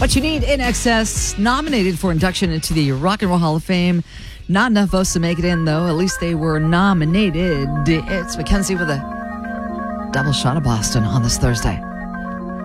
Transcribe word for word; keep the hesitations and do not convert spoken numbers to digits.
What You Need, In Excess, nominated for induction into the Rock and Roll Hall of Fame. Not enough votes to make it in, though. At least they were nominated. It's Mackenzie with a double shot of Boston on this Thursday.